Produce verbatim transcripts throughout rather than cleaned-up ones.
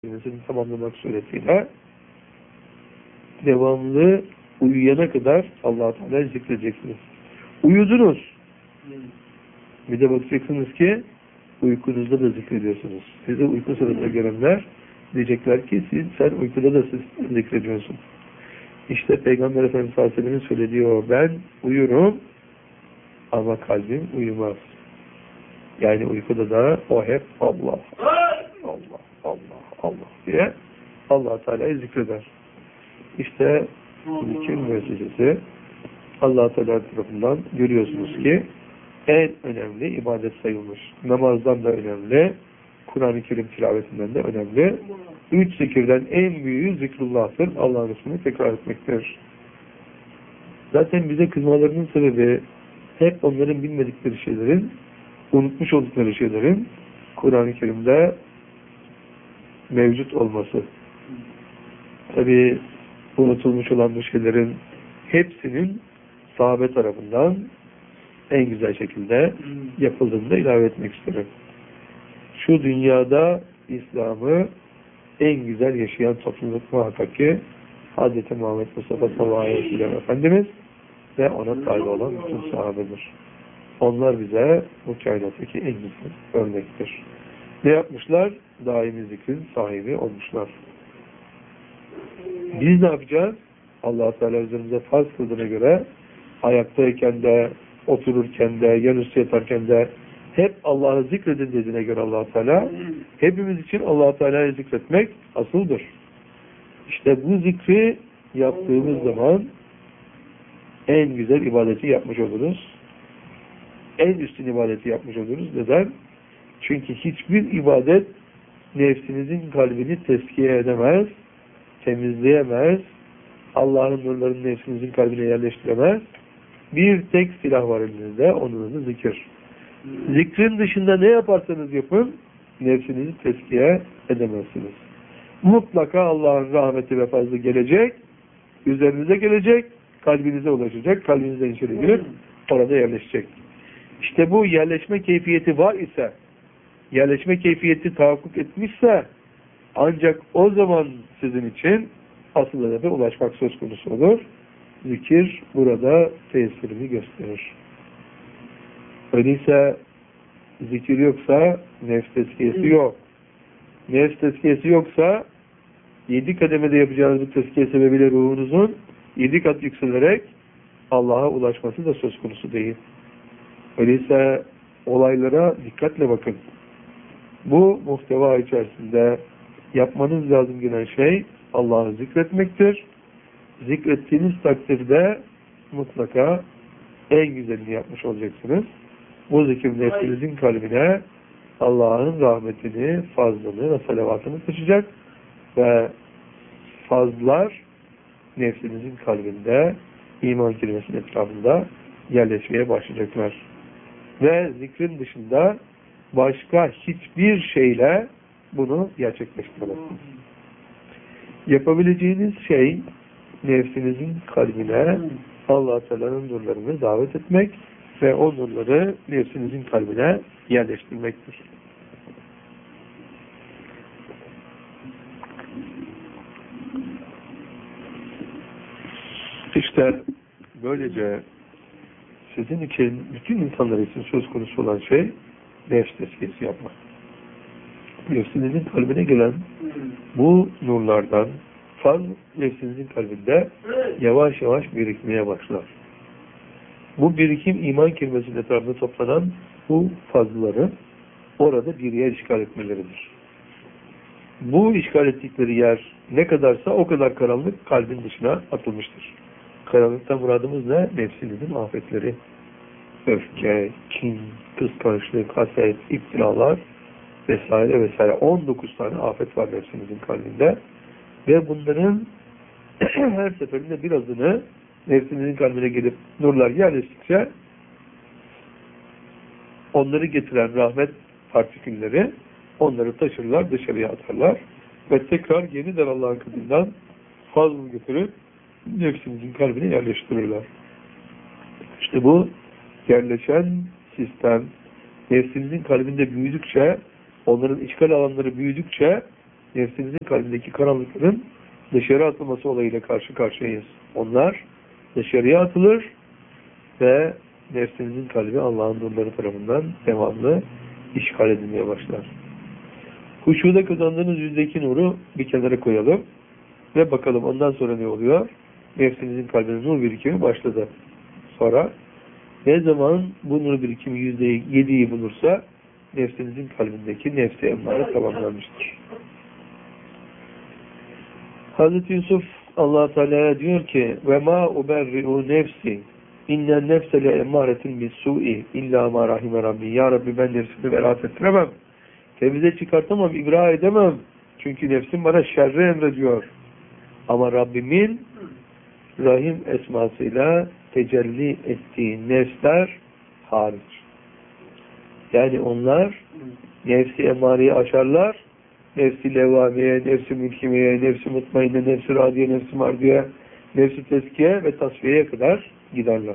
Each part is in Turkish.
tamamlamak suretiyle devamlı uyuyana kadar Allah-u Teala'yı zikredeceksiniz. Uyudunuz. Bir de bakacaksınız ki uykunuzda da zikrediyorsunuz. Size uyku sırasında görenler diyecekler ki siz, sen uykuda da siz zikrediyorsun. İşte Peygamber Efendimiz sallallahu aleyhi ve sellem'in söylediği o, ben uyurum ama kalbim uyumaz. Yani uykuda da o hep Allah, Allah, Allah, Allah diye Allah Teala'yı zikreder. İşte zikir müessesesi Allah Teala tarafından görüyorsunuz ki en önemli ibadet sayılmış. Namazdan da önemli, Kur'an-ı Kerim tilavetinden de önemli. Üç zikirden en büyüğü zikrullah'tır. Allah'ın ismini tekrar etmektir. Zaten bize kızmalarının sebebi hep onların bilmedikleri şeylerin, unutmuş oldukları şeylerin Kur'an-ı Kerim'de mevcut olması. Tabi unutulmuş olan bu şeylerin hepsinin sahabe tarafından en güzel şekilde yapıldığını da ilave etmek isterim. Şu dünyada İslam'ı en güzel yaşayan topluluk muhakkak ki Hz. Muhammed Mustafa sallallahu aleyhi ve sellem Efendimiz ve ona tabi olan bütün sahabedir. Onlar bize bu kainattaki en güzel örnektir. Ne yapmışlar? Daimi zikrin sahibi olmuşlar. Biz ne yapacağız? Allah-u Teala üzerimize farz kıldığına göre ayaktayken de, otururken de, yanüstü yatarken de hep Allah'ı zikredin dediğine göre Allah-u Teala hepimiz için Allah-u Teala'yı zikretmek asıldır. İşte bu zikri yaptığımız zaman en güzel ibadeti yapmış oluruz. En üstün ibadeti yapmış oluruz. Neden? Çünkü hiçbir ibadet nefsinizin kalbini teskiye edemez, temizleyemez, Allah'ın nurlarını nefsinizin kalbine yerleştiremez. Bir tek silah var elinizde, onun adı zikir. Zikrin dışında ne yaparsanız yapın, nefsinizi teskiye edemezsiniz. Mutlaka Allah'ın rahmeti ve fazlı gelecek, üzerinize gelecek, kalbinize ulaşacak, kalbinizden içeri girip orada yerleşecek. İşte bu yerleşme keyfiyeti var ise, yerleşme keyfiyeti tahakkuk etmişse, ancak o zaman sizin için asıl hedefe ulaşmak söz konusu olur. Zikir burada tesirini gösterir. Öyleyse zikir yoksa nefs tezkiyesi yok. Nefs tezkiyesi yoksa yedi kademede yapacağınız bu tezkiye sebebiyle ruhunuzun yedi kat yükselerek Allah'a ulaşması da söz konusu değil. Öyleyse olaylara dikkatle bakın. Bu muhteva içerisinde yapmanız lazım gelen şey Allah'ı zikretmektir. Zikrettiğiniz takdirde mutlaka en güzelini yapmış olacaksınız. Bu zikir nefsinizin kalbine Allah'ın rahmetini, fazlını ve salavatını taşıyacak ve fazlar nefsinizin kalbinde iman kelimesinin etrafında yerleşmeye başlayacaklar. Ve zikrin dışında başka hiçbir şeyle bunu gerçekleştiremezsiniz. Yapabileceğiniz şey nefsinizin kalbine Allah-u Teala'nın nurlarını davet etmek ve o nurları nefsinizin kalbine yerleştirmektir. İşte böylece sizin için, bütün insanlar için söz konusu olan şey nefs tezkiyesi yapmak. Nefsinizin kalbine gelen bu nurlardan faz nefsinizin kalbinde yavaş yavaş birikmeye başlar. Bu birikim iman kelimesinin etrafında toplanan bu fazları orada bir yer işgal etmeleridir. Bu işgal ettikleri yer ne kadarsa o kadar karanlık kalbin dışına atılmıştır. Karanlıktan muradımız ne? Nefsinizin afetleri. Öfke, kin, kıskançlık, haset, iftiralar vesaire vesaire. on dokuz tane afet var nefsinizin kalbinde. Ve bunların her seferinde birazını nefsinizin kalbine gelip nurlar yerleştikçe onları getiren rahmet partikülleri onları taşırlar, dışarıya atarlar ve tekrar yeniden Allah'ın katından fazla götürüp nefsinizin kalbine yerleştirirler. İşte bu yerleşen sistem nefsinizin kalbinde büyüdükçe, onların işgal alanları büyüdükçe nefsimizin kalbindeki karanlıkların dışarı atılması olayıyla karşı karşıyayız. Onlar dışarıya atılır ve nefsimizin kalbi Allah'ın nurları tarafından devamlı işgal edilmeye başlar. Huşuda kazandığınız yüzdeki nuru bir kenara koyalım ve bakalım ondan sonra ne oluyor? Nefsimizin kalbine nur birikimi başladı. Sonra ne zaman bu nur birikimi yüzde yediyi bulursa nefsimizin kalbindeki nefsi emmare tamamlanmıştır. Hazreti Yusuf Allah Teala diyor ki ve ma uberri'u nefsi innen nefse le emmâretin bis-su'i illa ma rahime rabbi. Ya Rabbi ben nefsimi beraat ettiremem. Temize çıkartamam, ibra edemem. Çünkü nefsim bana şerri emrediyor. Ama Rabbimin Rahim esmasıyla tecelli ettiği nefsler hariç. Yani onlar nefsi emareyi aşarlar. Nefsi levvameye, nefsi mülkimeye, nefsi mutmainne, nefsi radiye, nefsi mardiye, nefsi teskiye ve tasfiyeye kadar giderler.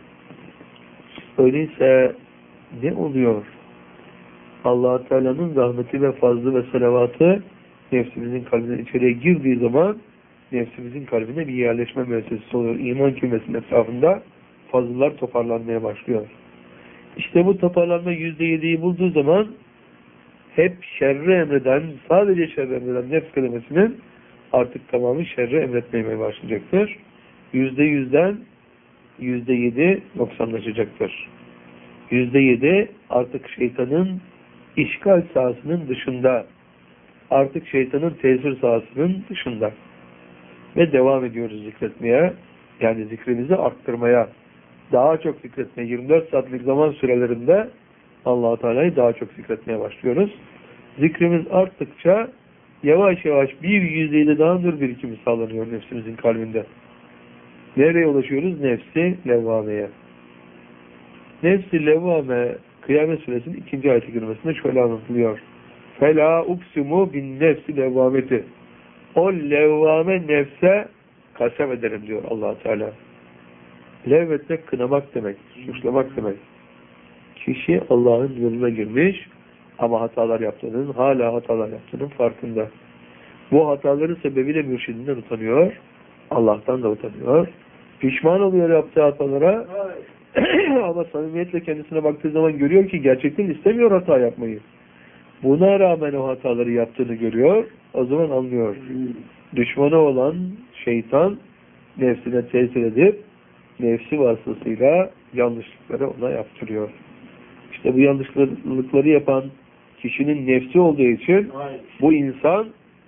Öyleyse ne oluyor? Allah-u Teala'nın rahmeti ve fazlı ve selavatı nefsimizin kalbine içeriye girdiği zaman nefsimizin kalbine bir yerleşme müessesesi oluyor. İman kümesinin etrafında fazlalar toparlanmaya başlıyor. İşte bu toparlanma yüzde yediyi bulduğu zaman hep şerri emreden, sadece şerri emreden nefs kelimesinin artık tamamı şerri emretmeye başlayacaktır. Yüzde yüzden yüzde yedi noksanlaşacaktır. Yüzde yedi artık şeytanın işgal sahasının dışında, artık şeytanın tesir sahasının dışında. Ve devam ediyoruz zikretmeye, yani zikrimizi arttırmaya, daha çok zikretmeye, yirmi dört saatlik zaman sürelerinde Allah-u Teala'yı daha çok zikretmeye başlıyoruz. Zikrimiz arttıkça yavaş yavaş bir yüzdeyle daha nur birikimi sağlanıyor nefsimizin kalbinde. Nereye ulaşıyoruz? Nefsi levvameye. Nefsi levvame Kıyamet Suresinin ikinci ayet-i kerimesinde şöyle anlatılıyor. Fela uksimu bin nefsi levvameti. O levvame nefse kasem ederim diyor Allah Teala. Levvetmek kınamak demek, suçlamak demek. Kişi Allah'ın yoluna girmiş ama hatalar yaptığının, hala hatalar yaptığının farkında. Bu hataların sebebiyle mürşidinden utanıyor, Allah'tan da utanıyor. Pişman oluyor yaptığı hatalara ama samimiyetle kendisine baktığı zaman görüyor ki gerçekten istemiyor hata yapmayı. Buna rağmen o hataları yaptığını görüyor, o zaman anlıyor. Düşmanı olan şeytan nefsine tesir edip nefsi vasıtasıyla yanlışlıkları ona yaptırıyor. İşte bu yanlışlıkları yapan kişinin nefsi olduğu için bu insan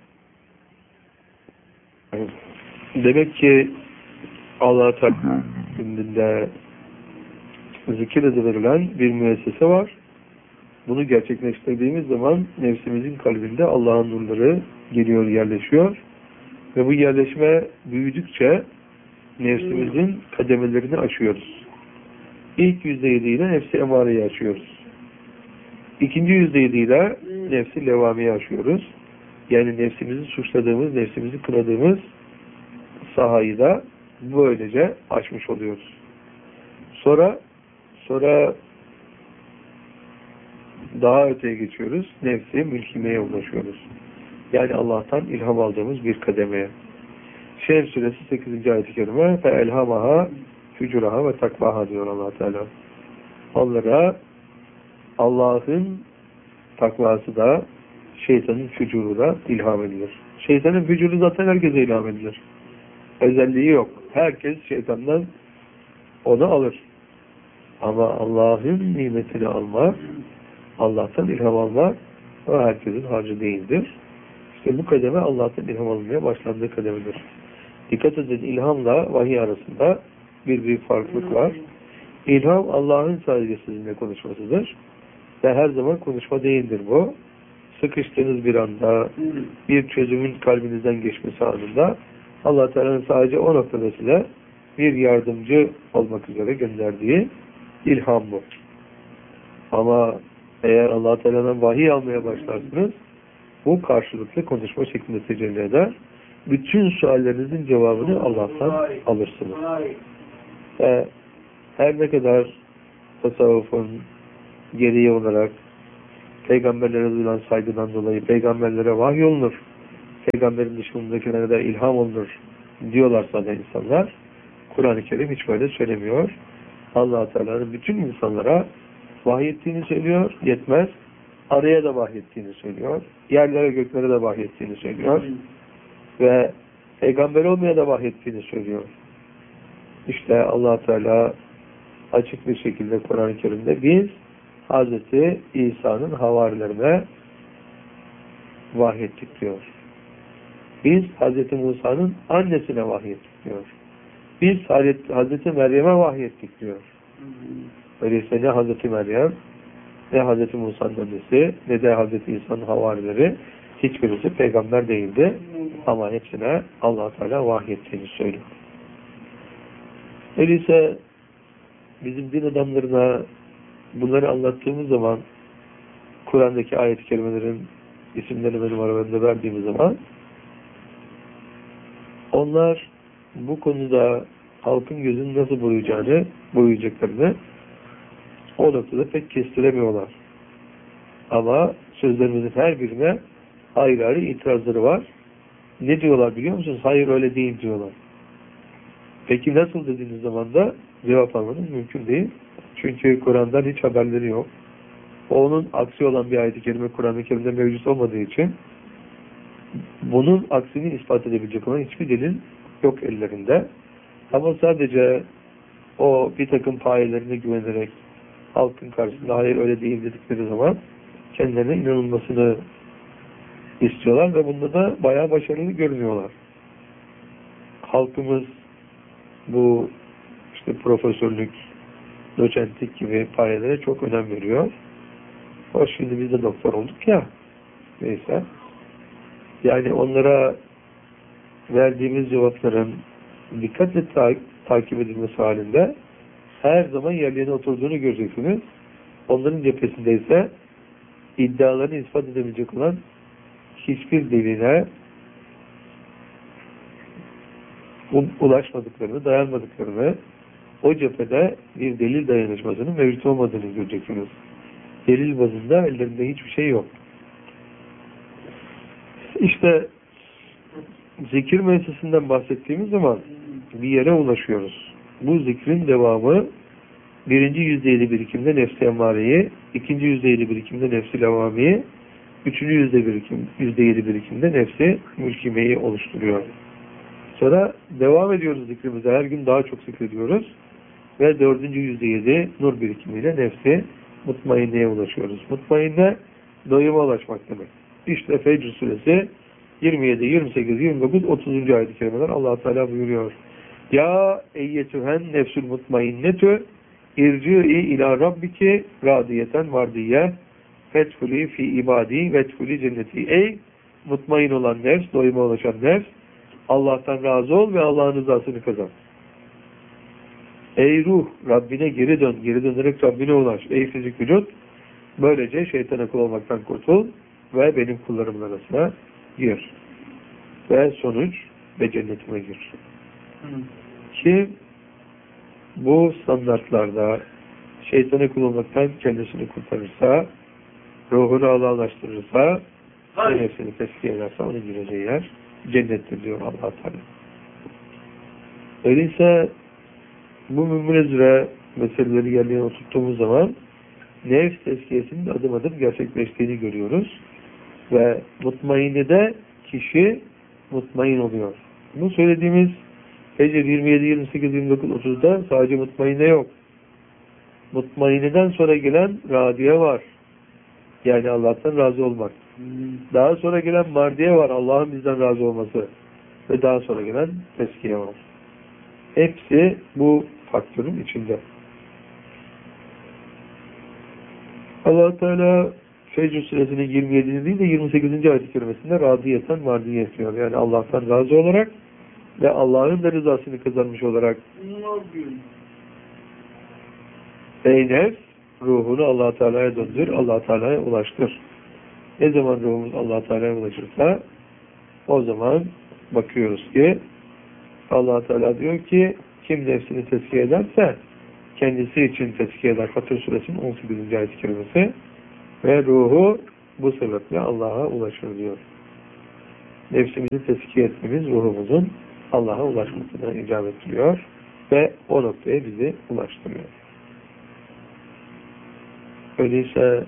demek ki Allah-u Teala'nın zikir adı verilen bir müessese var. Bunu gerçekleştirdiğimiz zaman nefsimizin kalbinde Allah'ın nurları geliyor, yerleşiyor. Ve bu yerleşme büyüdükçe nefsimizin kademelerini aşıyoruz. İlk yüzde yedi ile nefsi emareyi aşıyoruz. İkinci yüzde yedi ile nefsi levamiyi aşıyoruz. Yani nefsimizi suçladığımız, nefsimizi kınadığımız sahayı da böylece aşmış oluyoruz. Sonra sonra daha öteye geçiyoruz. Nefsi mülkimeye ulaşıyoruz. Yani Allah'tan ilham aldığımız bir kademeye. Şems Suresi sekizinci ayet-i kerime فَاَلْهَمَهَا fücuraha ve takvaha diyor Allah Teala. Onlara Allah'ın takvası da şeytanın fücuru da ilham edilir. Şeytanın fücuru zaten herkese ilham edilir. Özelliği yok. Herkes şeytandan onu alır. Ama Allah'ın nimetini almak, Allah'tan ilham almak o herkesin harcı değildir. İşte bu kademe Allah'tan ilham alınmaya başlandığı kademedir. Dikkat edin, ilhamla vahiy arasında bir büyük farklılık var. İlham Allah'ın sadece sizinle konuşmasıdır. Ve her zaman konuşma değildir bu. Sıkıştığınız bir anda, bir çözümün kalbinizden geçmesi anında Allah Teala'nın sadece o noktada size bir yardımcı olmak üzere gönderdiği ilham bu. Ama eğer Allah Teala'dan vahiy almaya başlarsınız, bu karşılıklı konuşma şeklinde tecelli eder. Bütün suallerinizin cevabını Allah'tan alırsınız. Ve her ne kadar tasavvufun gereği olarak peygamberlere duyulan saygıdan dolayı peygamberlere vahiy olunur. peygamberin dışındakilere de ilham olunur diyorlarsa da insanlar, Kur'an-ı Kerim hiç böyle söylemiyor. Allah Teala'nın bütün insanlara vahyettiğini söylüyor, yetmez. Araya da vahyettiğini söylüyor. Yerlere göklere de vahyettiğini söylüyor. Ve peygamber olmaya da vahyettiğini söylüyor. İşte Allah Teala açık bir şekilde Kur'an-ı Kerim'de biz Hazreti İsa'nın havarilerine vahyettik diyor. Biz Hazreti Musa'nın annesine vahyettik diyor. Biz Hazreti Meryem'e vahyettik diyor. Öyleyse ne Hazreti Meryem, ne Hazreti Musa'nın annesi, ne de Hazreti İsa'nın havarileri hiçbirisi peygamber değildi. Ama hepsine Allah Teala vahyettiğini söylüyor. Öyleyse bizim din adamlarına bunları anlattığımız zaman, Kur'an'daki ayet-i kerimelerin isimlerini benim arabamda verdiğimiz zaman, onlar bu konuda halkın gözünü nasıl boyayacağını, boyayacaklarını o noktada pek kestiremiyorlar. Ama sözlerimizin her birine ayrı ayrı itirazları var. Ne diyorlar biliyor musunuz? Hayır öyle değil diyorlar. Peki nasıl dediğiniz zaman da cevap almanız mümkün değil. Çünkü Kur'an'dan hiç haberleri yok. Onun aksi olan bir ayet-i kerime Kur'an-ı Kerim'de mevcut olmadığı için bunun aksini ispat edebilecek olan hiçbir delil yok ellerinde. Ama sadece o bir takım payelerine güvenerek halkın karşısında hayır öyle değil dedikleri zaman kendilerine inanılmasını istiyorlar ve bunda da bayağı başarılı görünüyorlar. Halkımız bu işte profesörlük, doçentlik gibi payelere çok önem veriyor. Hoş şimdi biz de doktor olduk ya. Neyse. Yani onlara verdiğimiz cevapların dikkatle ta takip edilmesi halinde her zaman yerlerine oturduğunu göreceksiniz. Onların cephesinde ise iddialarını ispat edebilecek olan hiçbir delile ulaşmadıklarını, dayanmadıklarını, o cephede bir delil dayanışmasının mevcut olmadığını göreceksiniz. Delil bazında ellerinde hiçbir şey yok. İşte zikir meclisinden bahsettiğimiz zaman bir yere ulaşıyoruz. Bu zikrin devamı birinci yüzdeyli birikimde nefs-i emmareyi, ikinci yüzdeyli birikimde nefs-i levamiyi, üçüncü yüzde birikim, yüzde yedi birikimde nefs-i mülkimeyi oluşturuyor. Sonra devam ediyoruz zikrimize. Her gün daha çok zikrediyoruz. Ve dördüncü yüzde yedi nur birikimiyle nefsi mutmainneye ulaşıyoruz. Mutmainne doyuma ulaşmak demek. İşte Fecr suresi yirmi yedi, yirmi sekiz, yirmi dokuz, otuzuncu ayet-i kerimeler Allah Teala buyuruyor. Ya eyyetühen nefsül mutmainnetü irci'i ila rabbiki radiyeten vardiye fetfuli fi ibadi vetfuli cenneti. Ey mutmain olan nefs, doyuma ulaşan nefs, Allah'tan razı ol ve Allah'ın rızasını kazan. Ey ruh, Rabbine geri dön, geri dönerek Rabbine ulaş. Ey fizik vücut, böylece şeytana kul olmaktan kurtul ve benim kullarımın arasına gir. Ve sonuç ve cennetime gir. Hı. Ki bu standartlarda şeytana kul olmaktan kendisini kurtarırsa, ruhunu Allah'laştırırsa, ve nefsini teskiye ederse onun gireceği yer cennettir diyor Allah Teala. Öyleyse bu mümünezre meseleleri yerine oturttuğumuz zaman nefs tezkiyesinin adım adım gerçekleştiğini görüyoruz. Ve mutmainnede kişi mutmain oluyor. Bu söylediğimiz Fecr yirmi yedi, yirmi sekiz, yirmi dokuz, otuzda sadece mutmainne yok. Mutmainneden sonra gelen radiye var. Yani Allah'tan razı olmak. Daha sonra gelen mardiye var. Allah'ın bizden razı olması. Ve daha sonra gelen teskiye var. Hepsi bu faktörün içinde. Allah Teala Fecr suresinin yirmi yedinci değil de yirmi sekizinci ayet-i kerimesinde radiyeten mardiye istiyor. Yani Allah'tan razı olarak ve Allah'ın da rızasını kazanmış olarak ey nefs, ruhunu Allah Teala'ya döndür, Allah Teala'ya ulaştır. Ne zaman ruhumuz Allah Teala'ya ulaşırsa o zaman bakıyoruz ki Allah Teala diyor ki kim nefsini tezkiye ederse kendisi için tezkiye eder. Fatır suresinin on sekizinci ayet-i kerimesi ve ruhu bu sebeple Allah'a ulaşır diyor. nefsimizi tezkiye etmemiz ruhumuzun Allah'a ulaşmasına icap ettiriyor ve o noktaya bizi ulaştırıyor. Öyleyse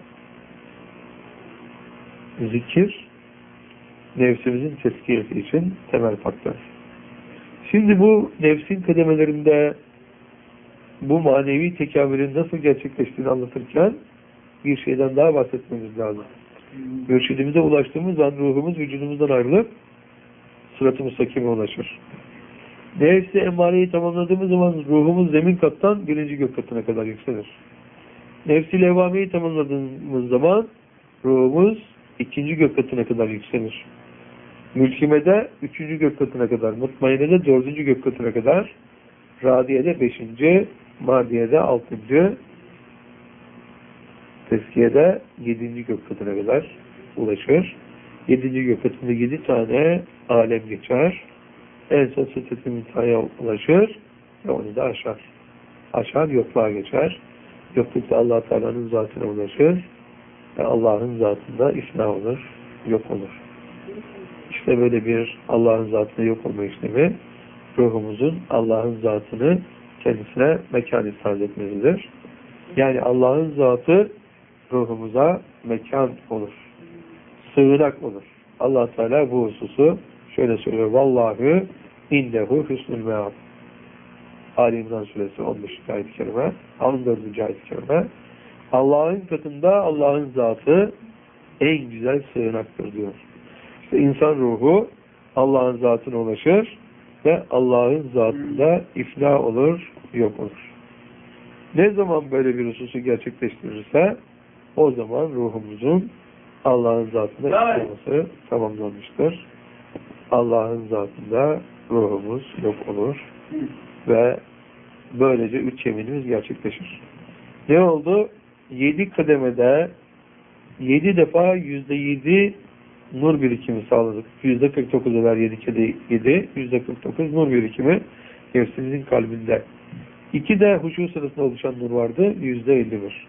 zikir nefsimizin tezkiyesi için temel faktör. Şimdi bu nefsin kademelerinde bu manevi tekamülün nasıl gerçekleştiğini anlatırken bir şeyden daha bahsetmemiz lazım. Mürşidimize ulaştığımız an ruhumuz vücudumuzdan ayrılıp sırat-ı mustakime ulaşır. Nefsi emmareyi tamamladığımız zaman ruhumuz zemin kattan birinci gök katına kadar yükselir. Nefsi levvameyi tamamladığımız zaman ruhumuz ikinci gök katına kadar yükselir. Mülkimede üçüncü gök katına kadar, mutmainede dördüncü gök katına kadar, radiyede beşinci, mardiyede altıncı, tezkiyede yedinci gök katına kadar ulaşır. Yedinci gök katında yedi tane alem geçer. En son sıddet-i müntehaya ulaşır ve onu da aşar. Aşar, yokluğa geçer. Yoklukta Allah Teala'nın zatına ulaşır ve Allah'ın zatında ifna olur, yok olur. İşte böyle bir Allah'ın zatına yok olma işlemi ruhumuzun Allah'ın zatını kendisine mekan ifade etmelidir. Yani Allah'ın zatı ruhumuza mekan olur. Sığınak olur. Allah Teala bu hususu şöyle söylüyor. Vallahi indehu hüsnül meab. Ali İmran suresi on beşinci ayet-i kerime, on dördüncü ayet-i kerime. Allah'ın katında Allah'ın zatı en güzel sığınaktır diyor. İşte insan ruhu Allah'ın zatına ulaşır ve Allah'ın zatında iflah olur, yok olur. Ne zaman böyle bir hususu gerçekleştirirse o zaman ruhumuzun Allah'ın zatında iflahı tamamlanmıştır. Allah'ın zatında ruhumuz yok olur ve böylece üç yeminimiz gerçekleşir. Ne oldu? Yedi kademede yedi defa yüzde yedi nur birikimi sağladık. Yüzde kırk dokuz eder yedi kere yedi, yüzde kırk dokuz nur birikimi nefsimizin kalbinde. İki de huşu sırasında oluşan nur vardı, yüzde elli bir.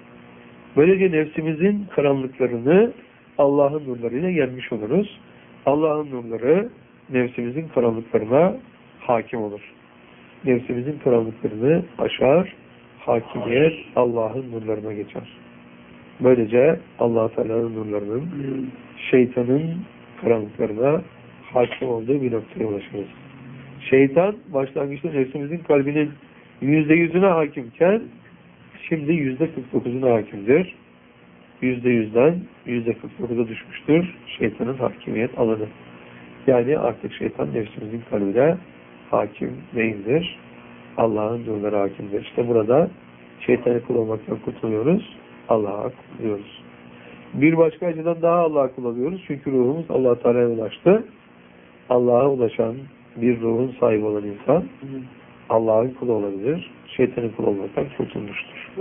Böylece nefsimizin karanlıklarını Allah'ın nurlarıyla yenmiş oluruz. Allah'ın nurları nefsimizin karanlıklarına hakim olur. Nefsimizin karanlıklarını aşar, hakimiyet Allah'ın nurlarına geçer. Böylece Allah-u Teala'nın nurlarının şeytanın karanlıklarına hakim olduğu bir noktaya ulaşırız. Şeytan başlangıçta nefsimizin kalbinin yüzde yüzüne hakimken şimdi yüzde kırk dokuzuna hakimdir. Yüzde yüzden yüzde kırk dokuza düşmüştür şeytanın hakimiyet alanı. Yani artık şeytan nefsimizin kalbine hakim değildir. Allah'ın nurları hakimdir. İşte burada şeytanı kul olmaktan kurtuluyoruz. Allah'a kul oluyoruz. Bir başka açıdan daha Allah'a kul oluyoruz. Çünkü ruhumuz Allah-u Teala'ya ulaştı. Allah'a ulaşan bir ruhun sahibi olan insan Allah'ın kulu olabilir. Şeytanın kulu olmaktan kurtulmuştur.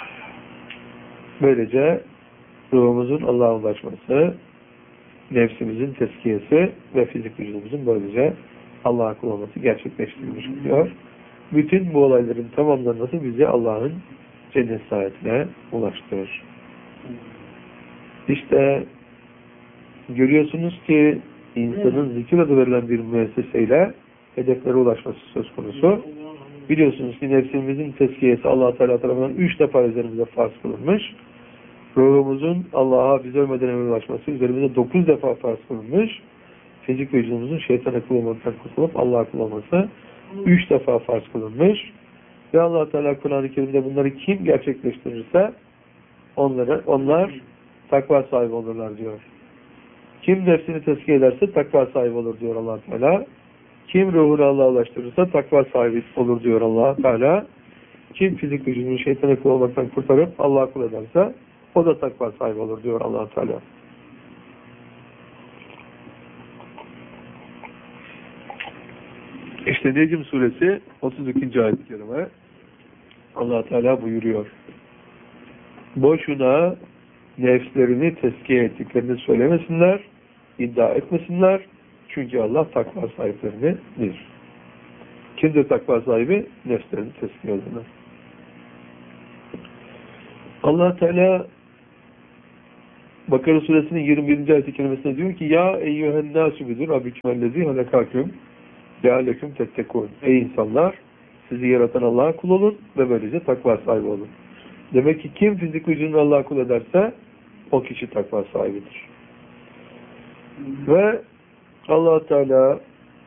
Böylece ruhumuzun Allah'a ulaşması, nefsimizin tezkiyesi ve fizik vücudumuzun böylece Allah'a kul olması gerçekleştirilmiş oluyor. Bütün bu olayların tamamlanması bizi Allah'ın cennet saadetine ulaştırır. İşte görüyorsunuz ki insanın zikir adı verilen bir müesseseyle hedeflere ulaşması söz konusu. Biliyorsunuz ki nefsimizin tezkiyesi Allah-u Teala tarafından üç defa üzerimize farz kılınmış. Ruhumuzun Allah'a biz ölmeden evvel ulaşması üzerimize dokuz defa farz kılınmış. Fizik vücudumuzun şeytana kul olmaktan kurtulup Allah'a kul olması üç defa farz kılınmış. Ve Allah-u Teala Kur'an-ı Kerim'de bunları kim gerçekleştirirse onları, onlar takva sahibi olurlar diyor. Kim nefsini tezkiye ederse takva sahibi olur diyor Allah-u Teala. Kim ruhunu Allah'a ulaştırırsa takva sahibi olur diyor Allah-u Teala. Kim fizik vücudunu şeytana kul olmaktan kurtarıp Allah'a kul ederse o da takva sahibi olur diyor Allah-u Teala. İşte Necm suresi otuz ikinci ayet-i kerime Allah Teala buyuruyor. Boşuna nefslerini tezkiye ettiklerini söylemesinler, iddia etmesinler. Çünkü Allah takva sahiplerini bilir. Kimdir takva sahibi? Nefslerini tezkiye edenler. Allah Teala Bakara suresinin yirmi birinci ayet-i kerimesinde diyor ki ya eyyühen nâsü bidir rabbikümellezî halekâküm lealleküm tettekûn. Ey insanlar! Sizi yaratan Allah'a kul olun ve böylece takva sahibi olun. Demek ki kim fizik vücudunu Allah'a kul ederse o kişi takva sahibidir. Ve Allah Teala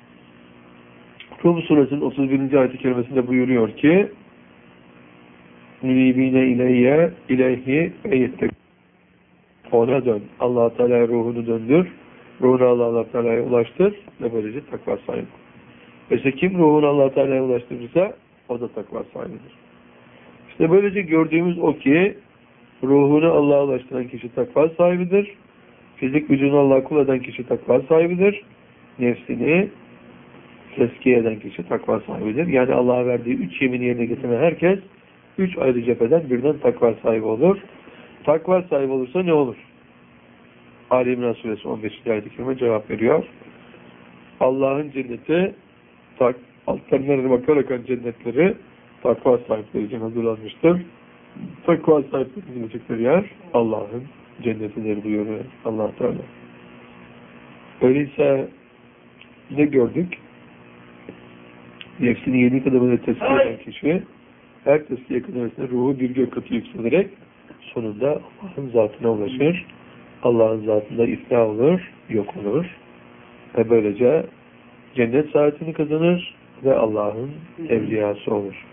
Rum suresinin otuz birinci ayet-i kerimesinde buyuruyor ki Münibine ileyye ileyhi eyyettek. Ona dön. Allah Teala'ya ruhunu döndür. Ruhunu Allah Teala'ya ulaştır ve böylece takva sahibi. İşte kim ruhunu Allah Teala'ya ulaştırırsa o da takva sahibidir. İşte böylece gördüğümüz o ki ruhunu Allah'a ulaştıran kişi takva sahibidir. Fizik vücudunu Allah'a kul eden kişi takva sahibidir. Nefsini tezkiye eden kişi takva sahibidir. Yani Allah'a verdiği üç yemini yerine getiren herkes üç ayrı cepheden birden takva sahibi olur. Takva sahibi olursa ne olur? Ali İmran suresi on beşinci ayet-i kerime cevap veriyor. Allah'ın cenneti tak, altlarına bakarak cennetleri takva sahipleri için hazırlanmıştır. Takva sahipleri gidecekleri yer Allah'ın cennetidir buyuruyor Allah Teala. Öyleyse ne gördük? Nefsini yedi kademede tezkiye eden kişi her tezkiye kademesinde ruhu bir gök katı yükselerek sonunda Allah'ın zatına ulaşır. Allah'ın zatında iflah olur, yok olur. Ve böylece cennet saadetini kazanır ve Allah'ın evliyası olur.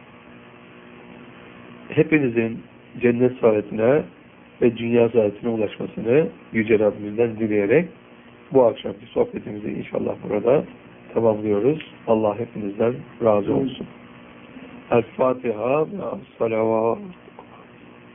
Hepinizin cennet saadetine ve dünya saadetine ulaşmasını Yüce Rabbimizden dileyerek bu akşamki sohbetimizi inşallah burada tamamlıyoruz. Allah hepinizden razı olsun. El-Fatiha ve Es-Salavat.